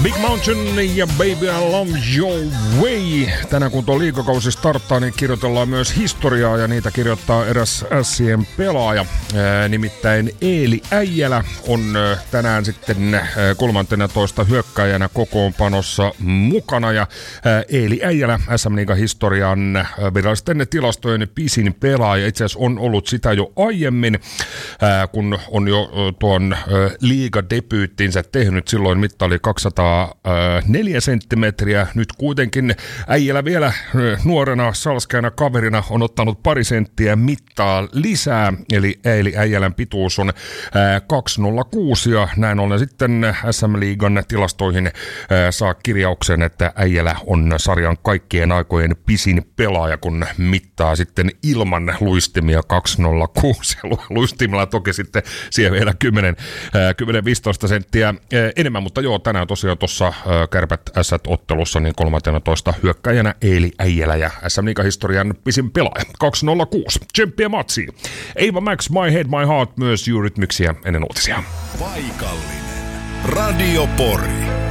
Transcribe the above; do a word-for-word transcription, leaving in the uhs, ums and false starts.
Big Mountain ja Baby I Love Your Way. Tänään kun tuo liigakausi starttaa, niin kirjoitellaan myös historiaa ja niitä kirjoittaa eräs Ässien pelaaja. Ää, nimittäin Eeli Äijälä on ää, tänään sitten ää, kolmanteenatoista hyökkäjänä kokoonpanossa mukana. Ja ää, Eeli Äijälä äs äm-liigan historian ää, virallisten tilastojen pisin pelaaja. Itse asiassa on ollut sitä jo aiemmin, kun on jo tuon liigadebyyttinsä tehnyt. Silloin mitta oli kaksisataaneljä senttimetriä. Nyt kuitenkin Äijälä vielä nuorena salskeana kaverina on ottanut pari senttiä mittaa lisää. Eli Eeli Äijälän pituus on kaksisataakuusi ja näin ollen sitten äs äm-liigan tilastoihin saa kirjauksen, että Äijälä on sarjan kaikkien aikojen pisin pelaaja, kun mittaa sitten ilman luistimia kaksisataakuusi. Luistimilla toki sitten siihen vielä kymmenen viisitoista senttiä enemmän, mutta joo, tänään tosiaan tuossa Kärpät Ässät-ottelussa niin kolmanteenatoista hyökkäjänä Eeli Äijälä ja äs äm-liigan historian pisin pelaaja kaksisataakuusi. Tsemppiä matsiin. Ava Max, My Head, My Heart myös Eurythmicsia ennen uutisia. Paikallinen Radio Pori.